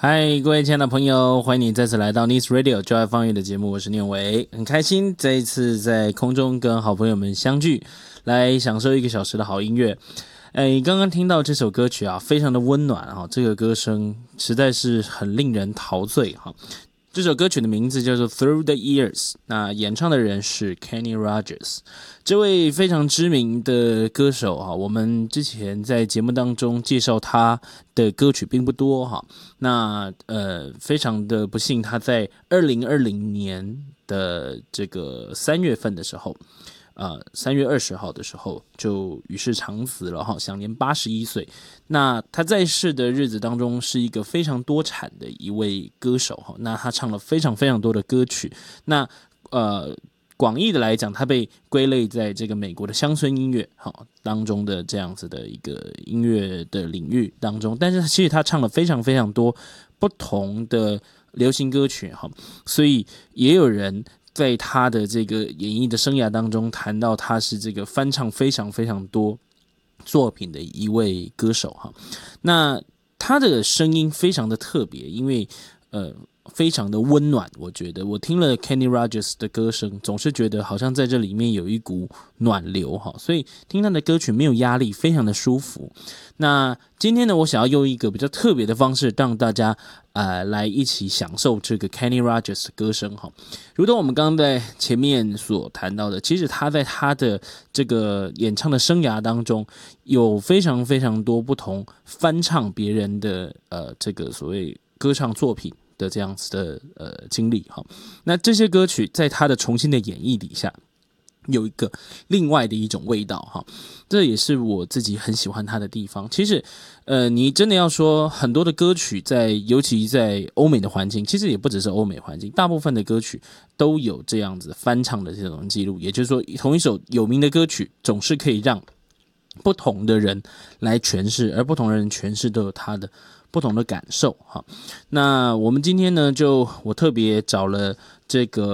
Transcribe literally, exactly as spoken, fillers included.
嗨，各位亲爱的朋友，欢迎你再次来到 Nice Radio 就爱放乐的节目，我是念伟，很开心这一次在空中跟好朋友们相聚，来享受一个小时的好音乐。哎，刚刚听到这首歌曲啊，非常的温暖哈，这个歌声实在是很令人陶醉哈。这首歌曲的名字叫做 Through the Years， 那演唱的人是 Kenny Rogers， 这位非常知名的歌手哈，我们之前在节目当中介绍他的歌曲并不多哈，那呃非常的不幸，他在二零二零年的这个三月份的时候。呃，三月二十号的时候就与世长辞了哈，享年八十一岁。那他在世的日子当中是一个非常多产的一位歌手哈，那他唱了非常非常多的歌曲。那呃，广义的来讲，他被归类在这个美国的乡村音乐哈当中的这样子的一个音乐的领域当中，但是其实他唱了非常非常多不同的流行歌曲哈，所以也有人在他的这个演艺的生涯当中谈到他是这个翻唱非常非常多作品的一位歌手哈。那他的声音非常的特别，因为呃非常的温暖，我觉得我听了 Kenny Rogers 的歌声，总是觉得好像在这里面有一股暖流哈，所以听他的歌曲没有压力，非常的舒服。那今天呢，我想要用一个比较特别的方式，让大家呃来一起享受这个 Kenny Rogers 的歌声哈。如同我们刚刚在前面所谈到的，其实他在他的这个演唱的生涯当中，有非常非常多不同翻唱别人的呃这个所谓歌唱作品的这样子的呃经历哈。那这些歌曲在他的重新的演绎底下，有一个另外的一种味道哈，这也是我自己很喜欢他的地方。其实，呃，你真的要说很多的歌曲在，尤其在欧美的环境，其实也不只是欧美环境，大部分的歌曲都有这样子翻唱的这种记录。也就是说，同一首有名的歌曲，总是可以让不同的人来诠释，而不同的人诠释都有他的不同的感受哈。那我们今天呢，就我特别找了这个。